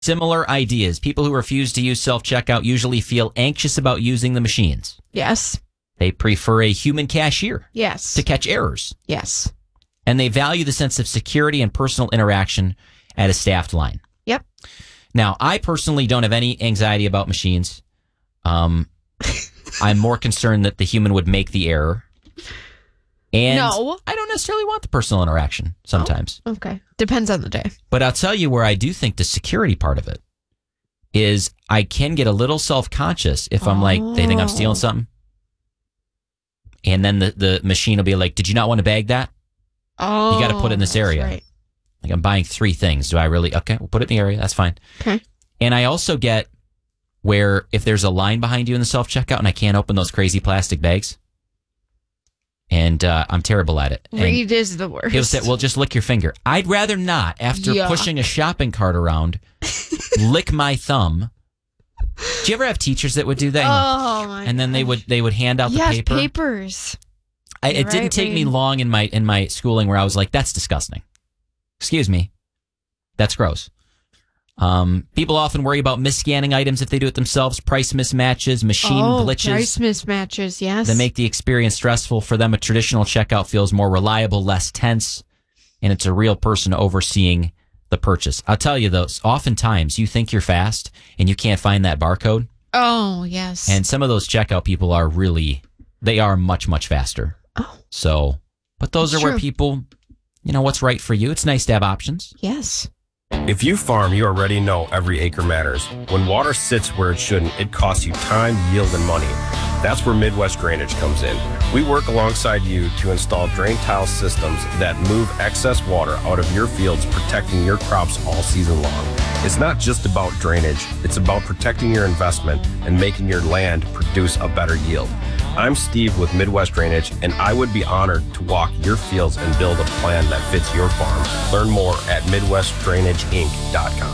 Similar ideas. People who refuse to use self-checkout usually feel anxious about using the machines. Yes. They prefer a human cashier. Yes. To catch errors. Yes. And they value the sense of security and personal interaction at a staffed line. Yep. Now, I personally don't have any anxiety about machines. I'm more concerned that the human would make the error. And no. I don't necessarily want the personal interaction sometimes. Oh, okay. Depends on the day. But I'll tell you where I do think the security part of it is I can get a little self-conscious if I'm like, they think I'm stealing something. And then the machine will be like, did you not want to bag that? Oh, you got to put it in this area. Right. Like, I'm buying 3 things. Do I really? Okay, we'll put it in the area. That's fine. Okay. And I also get where if there's a line behind you in the self-checkout and I can't open those crazy plastic bags, and I'm terrible at it. Reed is the worst. He'll say, well, just lick your finger. I'd rather not, after pushing a shopping cart around, lick my thumb. Do you ever have teachers that would do that? Oh, my And then they would hand out the paper. Yes, papers. It didn't take me long in my schooling where I was like, that's disgusting. Excuse me. That's gross. People often worry about mis-scanning items if they do it themselves, price mismatches, machine glitches. Price mismatches, yes. That make the experience stressful. For them, a traditional checkout feels more reliable, less tense, and it's a real person overseeing the purchase. I'll tell you, though, oftentimes you think you're fast and you can't find that barcode. Oh, yes. And some of those checkout people are they are much, much faster. Oh. So, but those That's are where true. people, what's right for you. It's nice to have options. Yes. If you farm, you already know every acre matters. When water sits where it shouldn't, it costs you time, yield, and money. That's where Midwest Drainage comes in. We work alongside you to install drain tile systems that move excess water out of your fields, protecting your crops all season long. It's not just about drainage, it's about protecting your investment and making your land produce a better yield. I'm Steve with Midwest Drainage, and I would be honored to walk your fields and build a plan that fits your farm. Learn more at MidwestDrainageInc.com.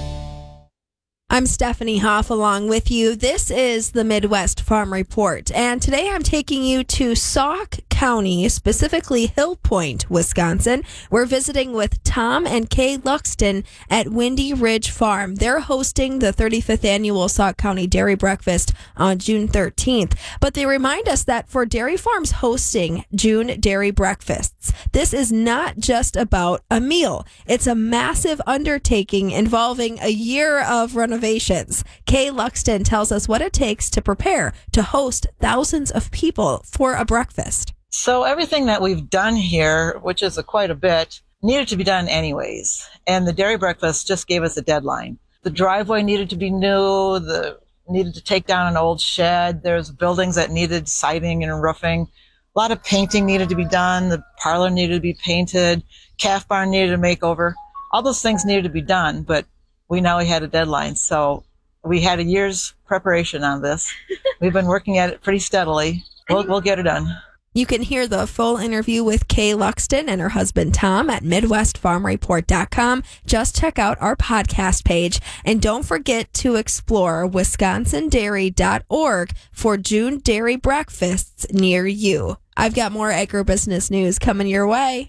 I'm Stephanie Hoff along with you. This is the Midwest Farm Report, and today I'm taking you to Sauk County, specifically Hill Point, Wisconsin. We're visiting with Tom and Kay Luxton at Windy Ridge Farm. They're hosting the 35th annual Sauk County Dairy Breakfast on June 13th, but they remind us that for dairy farms hosting June Dairy Breakfasts, this is not just about a meal. It's a massive undertaking involving a year of renovations. Kay Luxton tells us what it takes to prepare to host thousands of people for a breakfast. So everything that we've done here, which is quite a bit, needed to be done anyways. And the dairy breakfast just gave us a deadline. The driveway needed to be new. Needed to take down an old shed. There's buildings that needed siding and roofing. A lot of painting needed to be done. The parlor needed to be painted. Calf barn needed a makeover. All those things needed to be done, but we had a deadline. So we had a year's preparation on this. We've been working at it pretty steadily. We'll get it done. You can hear the full interview with Kay Luxton and her husband Tom at MidwestFarmReport.com. Just check out our podcast page. And don't forget to explore WisconsinDairy.org for June dairy breakfasts near you. I've got more agribusiness news coming your way.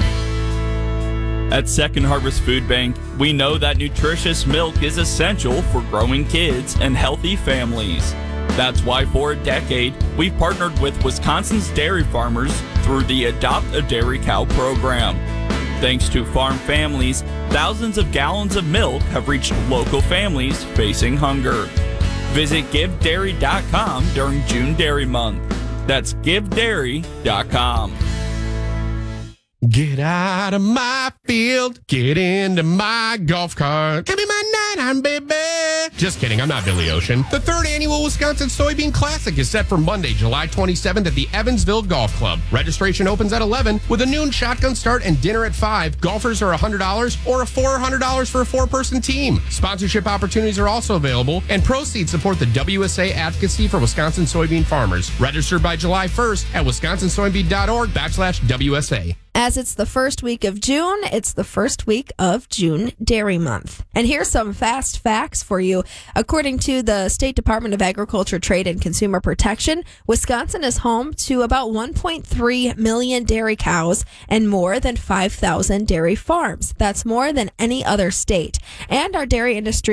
At Second Harvest Food Bank, we know that nutritious milk is essential for growing kids and healthy families. That's why for a decade, we've partnered with Wisconsin's dairy farmers through the Adopt a Dairy Cow program. Thanks to farm families, thousands of gallons of milk have reached local families facing hunger. Visit GiveDairy.com during June Dairy Month. That's GiveDairy.com. Get out of my field, get into my golf cart. Give me my 9-iron, baby. Just kidding, I'm not Billy Ocean. The 3rd annual Wisconsin Soybean Classic is set for Monday, July 27th at the Evansville Golf Club. Registration opens at 11 with a noon shotgun start and dinner at 5. Golfers are $100 or $400 for a 4-person team. Sponsorship opportunities are also available, and proceeds support the WSA advocacy for Wisconsin soybean farmers. Register by July 1st at wisconsinsoybean.org/WSA. As it's the first week of June, it's the first week of June Dairy Month. And here's some fast facts for you. According to the State Department of Agriculture, Trade, and Consumer Protection, Wisconsin is home to about 1.3 million dairy cows and more than 5,000 dairy farms. That's more than any other state. And our dairy industry